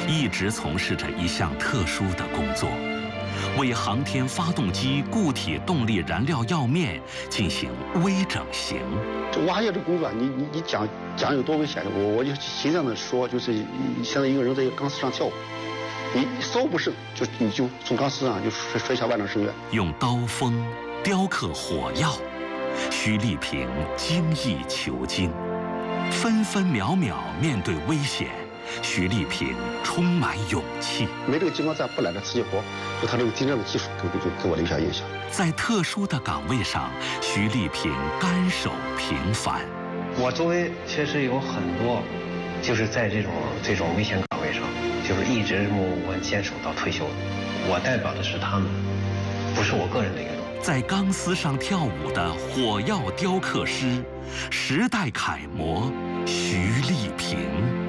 一直从事着一项特殊的工作，为航天发动机固体动力燃料药面进行微整形。 这挖掘这工作，你讲有多危险？我就形象的说，就是现在一个人在一个钢丝上跳舞，你稍不慎，你就从钢丝上就摔下万丈深渊。 用刀锋雕刻火药，徐丽萍精益求精，分分秒秒面对危险，徐丽萍充满勇气。 没这个激光站不揽这瓷器活，就他这个精湛的技术给我留下印象。 在特殊的岗位上，徐丽萍甘守平凡。 我周围确实有很多，就是在这种危险岗位上，就是一直默默坚守到退休的。我代表的是他们，不是我个人的一个。 在钢丝上跳舞的火药雕刻师，时代楷模徐丽萍。